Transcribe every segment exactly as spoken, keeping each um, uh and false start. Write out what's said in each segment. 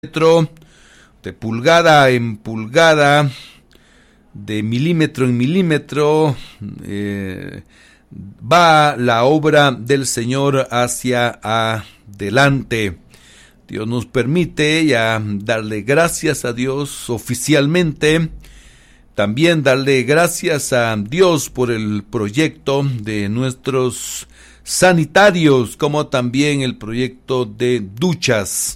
de pulgada en pulgada, de milímetro en milímetro, eh, va la obra del Señor hacia adelante. Dios nos permite ya darle gracias a Dios oficialmente, también darle gracias a Dios por el proyecto de nuestros sanitarios, como también el proyecto de duchas.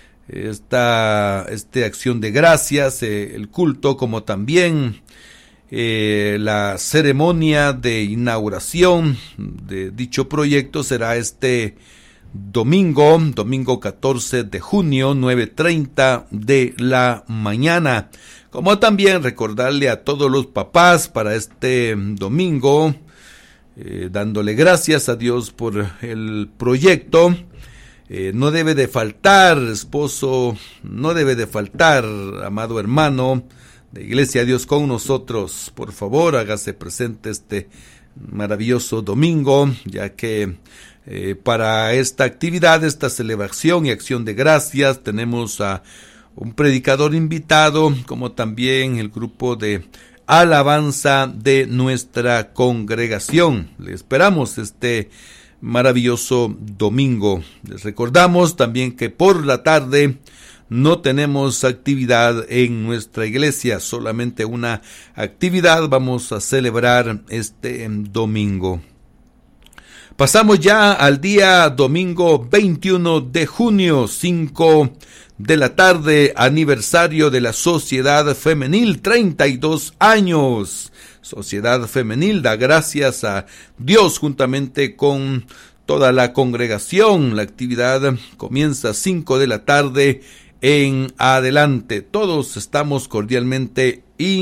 Esta, esta acción de gracias, eh, el culto, como también eh, la ceremonia de inauguración de dicho proyecto será este domingo, domingo catorce de junio, nueve treinta de la mañana. Como también recordarle a todos los papás para este domingo, eh, dándole gracias a Dios por el proyecto. Eh, no debe de faltar, esposo, no debe de faltar, amado hermano de Iglesia Dios con nosotros. Por favor, hágase presente este maravilloso domingo, ya que eh, para esta actividad, esta celebración y acción de gracias, tenemos a un predicador invitado, como también el grupo de alabanza de nuestra congregación. Le esperamos este maravilloso domingo. Les recordamos también que por la tarde no tenemos actividad en nuestra iglesia, solamente una actividad vamos a celebrar este domingo. Pasamos ya al día domingo veintiuno de junio, cinco de la tarde, aniversario de la Sociedad Femenil, treinta y dos años. Sociedad Femenil da gracias a Dios juntamente con toda la congregación. La actividad comienza a cinco de la tarde en adelante. Todos estamos cordialmente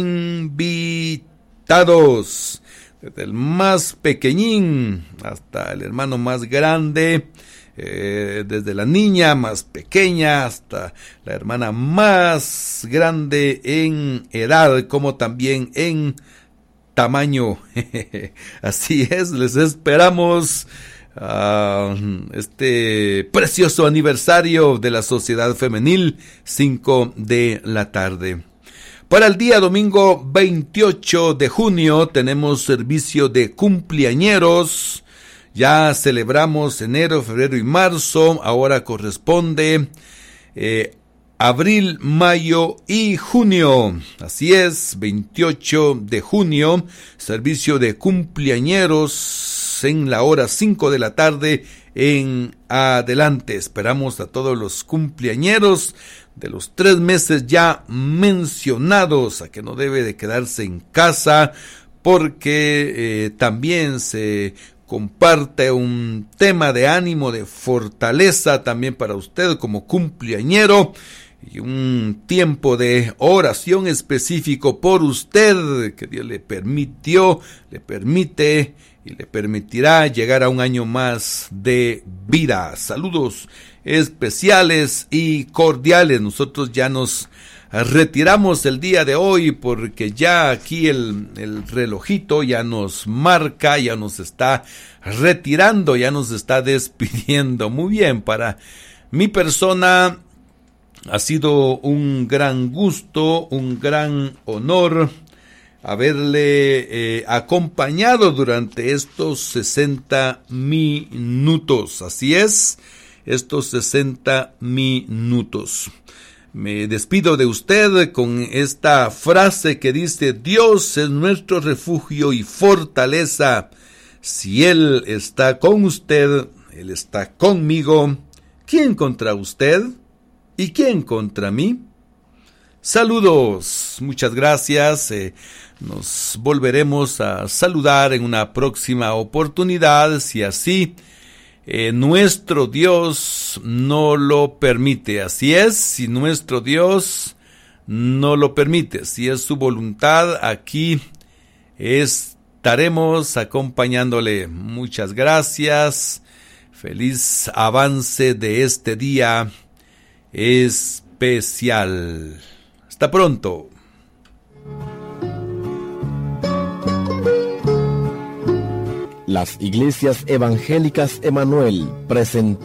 invitados, desde el más pequeñín hasta el hermano más grande, eh, desde la niña más pequeña hasta la hermana más grande en edad, como también en tamaño. Así es, les esperamos a uh, este precioso aniversario de la Sociedad Femenil, cinco de la tarde. Para el día domingo veintiocho de junio tenemos servicio de cumpleañeros. Ya celebramos enero, febrero y marzo. Ahora corresponde eh, abril, mayo y junio. Así es, veintiocho de junio, servicio de cumpleañeros en la hora cinco de la tarde en adelante. Esperamos a todos los cumpleañeros de los tres meses ya mencionados, a que no debe de quedarse en casa, porque eh, también se comparte un tema de ánimo, de fortaleza también para usted como cumpleañero, y un tiempo de oración específico por usted, que Dios le permitió, le permite y le permitirá llegar a un año más de vida. Saludos especiales y cordiales. Nosotros ya nos retiramos el día de hoy, porque ya aquí el, el relojito ya nos marca, ya nos está retirando, ya nos está despidiendo. Muy bien, para mi persona ha sido un gran gusto, un gran honor haberle eh, acompañado durante estos sesenta minutos. Así es, estos sesenta minutos. Me despido de usted con esta frase que dice: Dios es nuestro refugio y fortaleza. Si Él está con usted, Él está conmigo. ¿Quién contra usted? ¿Y quién contra mí? Saludos, muchas gracias. Eh, nos volveremos a saludar en una próxima oportunidad, si así eh, nuestro Dios no lo permite. Así es, si nuestro Dios no lo permite, si es su voluntad, aquí estaremos acompañándole. Muchas gracias. Feliz avance de este día especial. Hasta pronto. Las iglesias evangélicas Emanuel presentan